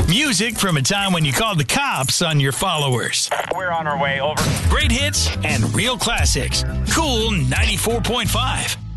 Music from a time when you called the cops on your followers. We're on our way, over. Great hits and real classics. Cool 94.5.